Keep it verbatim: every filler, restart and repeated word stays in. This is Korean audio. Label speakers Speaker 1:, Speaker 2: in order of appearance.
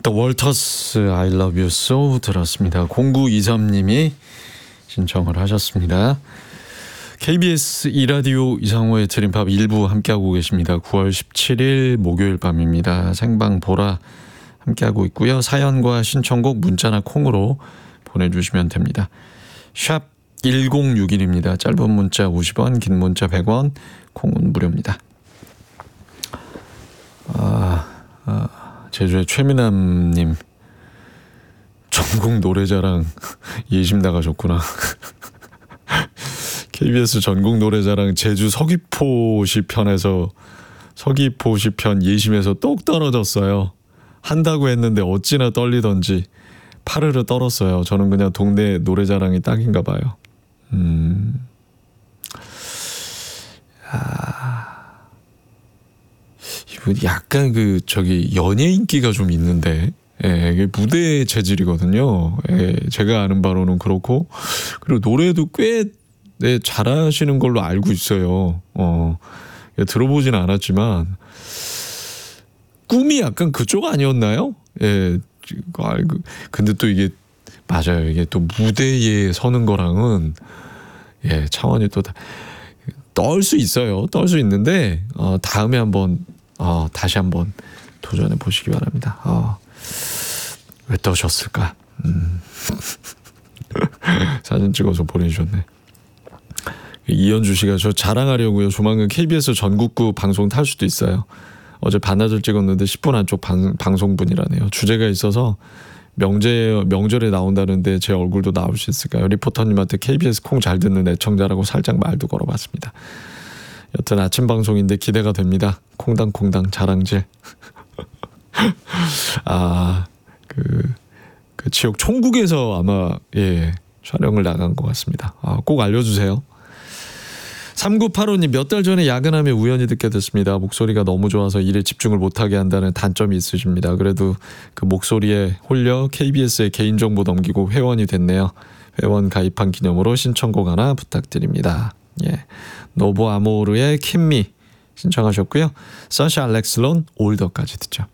Speaker 1: The Walters I Love You So 들었습니다. 공구이삼님이 신청을 하셨습니다. 케이비에스 이라디오 이상호의 드림팝 일부 함께하고 계십니다. 구월 십칠일 목요일 밤입니다. 생방 보라 함께하고 있고요. 사연과 신청곡 문자나 콩으로 보내주시면 됩니다. 샵 일공육일입니다. 짧은 문자 오십 원, 긴 문자 백 원, 콩은 무료입니다. 아, 아, 제주의 최미남님 전국 노래자랑 예심 나가셨구나. 케이비에스 전국 노래자랑 제주 서귀포시 편에서 서귀포시 편 예심에서 똑 떨어졌어요. 한다고 했는데 어찌나 떨리던지 파르르 떨었어요. 저는 그냥 동네 노래자랑이 딱인가 봐요. 음. 아. 이분 약간 그 저기 연예 인기가 좀 있는데, 예, 이게 무대 재질이거든요. 예, 제가 아는 바로는 그렇고, 그리고 노래도 꽤 네, 잘하시는 걸로 알고 있어요. 어, 들어보진 않았지만 꿈이 약간 그쪽 아니었나요? 예, 알고. 근데 또 이게 맞아요. 이게 또 무대에 서는 거랑은 예, 차원이 또 떨 수 있어요. 떨 수 있는데 어, 다음에 한번 어, 다시 한번 도전해 보시기 바랍니다. 어, 왜 떠셨을까? 음. 사진 찍어서 보내주셨네. 이현주 씨가 저 자랑하려고요. 조만간 케이비에스 전국구 방송 탈 수도 있어요. 어제 반나절 찍었는데 십 분 안쪽 방, 방송분이라네요. 주제가 있어서 명제, 명절에 나온다는데 제 얼굴도 나올 수 있을까요? 리포터님한테 케이비에스 콩 잘 듣는 애청자라고 살짝 말도 걸어봤습니다. 여튼 아침 방송인데 기대가 됩니다. 콩당콩당 자랑질. 아, 그, 그 지역 총국에서 아마 예 촬영을 나간 것 같습니다. 아, 꼭 알려주세요. 삼구팔오님 몇 달 전에 야근하며 우연히 듣게 됐습니다. 목소리가 너무 좋아서 일에 집중을 못하게 한다는 단점이 있으십니다. 그래도 그 목소리에 홀려 케이비에스에 개인정보 넘기고 회원이 됐네요. 회원 가입한 기념으로 신청곡 하나 부탁드립니다. 예, 노보 아모르의 킴미 신청하셨고요. 서시 알렉슬론 올더까지 듣죠.